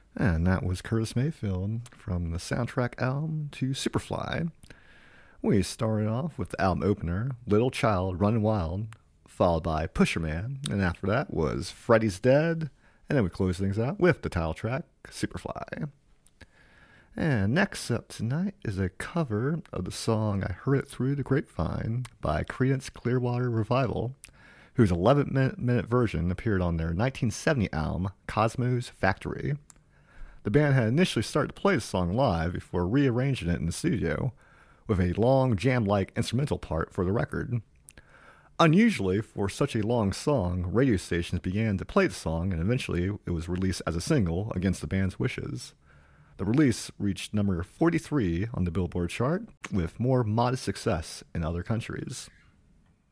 And that was Curtis Mayfield from the soundtrack album to Superfly. We started off with the album opener, Little Child Running Wild, followed by Pusher Man, and after that was Freddy's Dead, and then we close things out with the title track, Superfly. And next up tonight is a cover of the song I Heard It Through the Grapevine by Creedence Clearwater Revival, whose 11-minute version appeared on their 1970 album, Cosmo's Factory. The band had initially started to play the song live before rearranging it in the studio, with a long jam-like instrumental part for the record. Unusually for such a long song, radio stations began to play the song, and eventually it was released as a single against the band's wishes. The release reached number 43 on the Billboard chart, with more modest success in other countries.